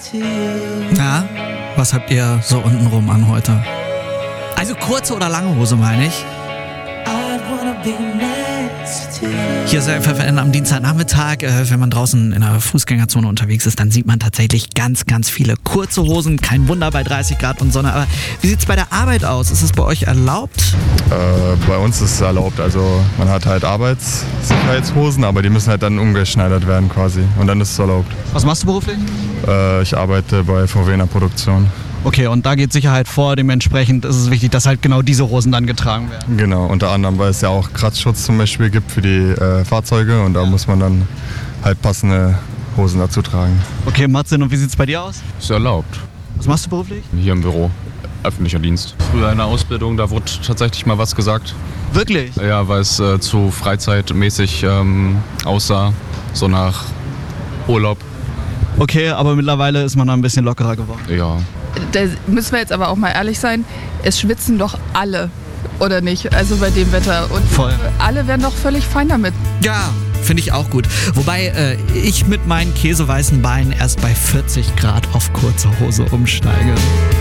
Na, was habt ihr so untenrum an heute? Also kurze oder lange Hose, meine ich. Hier ist FFN am Dienstagnachmittag. Wenn man draußen in der Fußgängerzone unterwegs ist, dann sieht man tatsächlich ganz, ganz viele kurze Hosen. Kein Wunder bei 30 Grad und Sonne. Aber wie sieht es bei der Arbeit aus? Ist es bei euch erlaubt? Bei uns ist es erlaubt. Also man hat halt Arbeitssicherheitshosen, aber die müssen halt dann umgeschneidert werden quasi. Und dann ist es erlaubt. Was machst du beruflich? Ich arbeite bei VW in der Produktion. Okay, und da geht Sicherheit vor. Dementsprechend ist es wichtig, dass halt genau diese Hosen dann getragen werden. Genau, unter anderem, weil es ja auch Kratzschutz zum Beispiel gibt für die Fahrzeuge und da muss man dann halt passende Hosen dazu tragen. Okay, Martin, und wie sieht es bei dir aus? Ist erlaubt. Was machst du beruflich? Hier im Büro. Öffentlicher Dienst. Früher in der Ausbildung, da wurde tatsächlich mal was gesagt. Wirklich? Ja, weil es zu freizeitmäßig aussah. So nach Urlaub. Okay, aber mittlerweile ist man da ein bisschen lockerer geworden. Ja. Da müssen wir jetzt aber auch mal ehrlich sein, es schwitzen doch alle, oder nicht? Also bei dem Wetter. Und voll. Alle wären doch völlig fein damit. Ja, finde ich auch gut. Wobei ich mit meinen käseweißen Beinen erst bei 40 Grad auf kurze Hose umsteige.